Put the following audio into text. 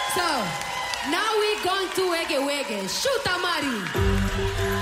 So, now we're going to Wege Wege. Shoot, Amari.